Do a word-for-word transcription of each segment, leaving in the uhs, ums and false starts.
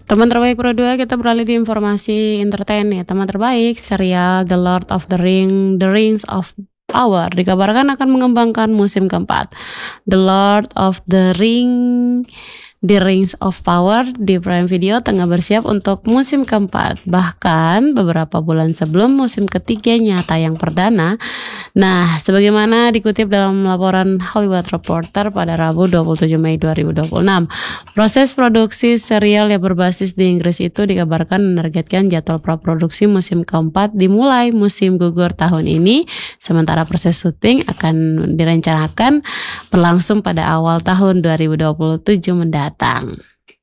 Teman terbaik Pro dua, kita beralih di informasi entertain ya. Teman terbaik, serial The Lord of the Ring, The Rings of Power dikabarkan akan mengembangkan musim keempat. The Lord of the Ring, The Rings of Power di Prime Video tengah bersiap untuk musim keempat. Bahkan beberapa bulan sebelum musim ketiganya tayang perdana. Nah, sebagaimana dikutip dalam laporan Hollywood Reporter pada Rabu dua puluh tujuh Mei dua ribu dua puluh enam, proses produksi serial yang berbasis di Inggris itu dikabarkan menargetkan jadwal praproduksi musim keempat dimulai musim gugur tahun ini, sementara proses syuting akan direncanakan berlangsung pada awal tahun dua ribu dua puluh tujuh mendatang.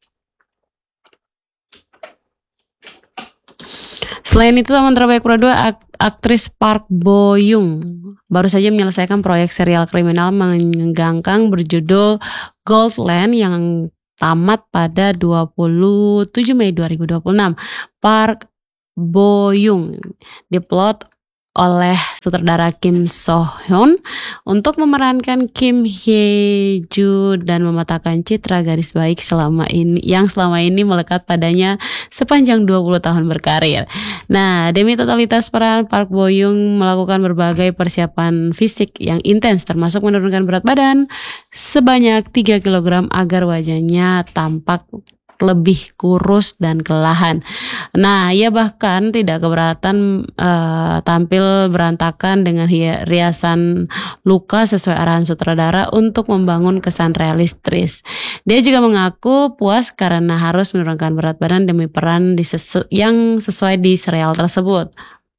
Selain itu, teman terbaik Pro dua, aktris Park Bo Young baru saja menyelesaikan proyek serial kriminal menegangkan berjudul Goldland yang tamat pada dua puluh tujuh Mei dua ribu dua puluh enam. Park Bo Young diplot oleh sutradara Kim So Hyun untuk memerankan Kim Hye Joo dan mematahkan citra gadis baik selama ini yang selama ini melekat padanya sepanjang dua puluh tahun berkarir. Nah, demi totalitas peran, Park Bo Young melakukan berbagai persiapan fisik yang intens, termasuk menurunkan berat badan sebanyak tiga kilogram agar wajahnya tampak lebih kurus dan kelelahan. Nah, ia bahkan tidak keberatan uh, tampil berantakan dengan riasan luka sesuai arahan sutradara untuk membangun kesan realistis. Dia juga mengaku puas karena harus menurunkan berat badan demi peran di sesu- yang sesuai di serial tersebut.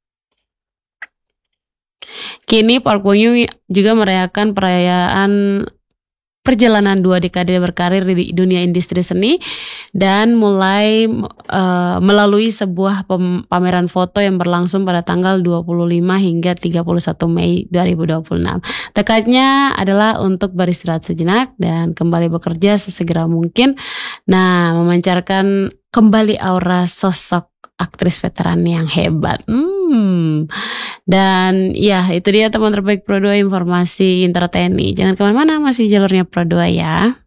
Kini Park Bo Young juga merayakan perayaan perjalanan dua dekade berkarir di dunia industri seni dan mulai uh, melalui sebuah pameran foto yang berlangsung pada tanggal dua puluh lima hingga tiga puluh satu Mei dua ribu dua puluh enam. Tekadnya adalah untuk beristirahat sejenak dan kembali bekerja sesegera mungkin. Nah, memancarkan kembali aura sosok aktris veteran yang hebat. Hmm. Dan ya, itu dia teman terbaik Pro dua, informasi entertain. Jangan kemana-mana, masih jalurnya Pro dua ya.